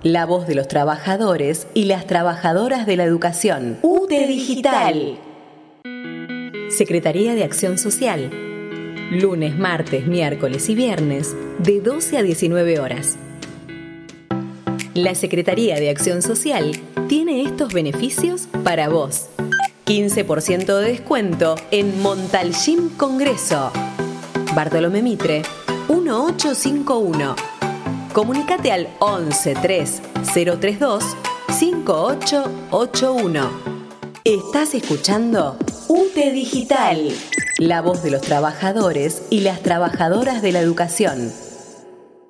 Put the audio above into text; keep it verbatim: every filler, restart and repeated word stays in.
la voz de los trabajadores y las trabajadoras de la educación. U T E Digital. Secretaría de Acción Social. Lunes, martes, miércoles y viernes, de doce a diecinueve horas. La Secretaría de Acción Social tiene estos beneficios para vos. quince por ciento de descuento en Montalcín Congreso. Bartolomé Mitre, dieciocho cincuenta y uno. Comunicate al once tres cero tres dos cinco ocho ocho uno. Estás escuchando U T E Digital, la voz de los trabajadores y las trabajadoras de la educación.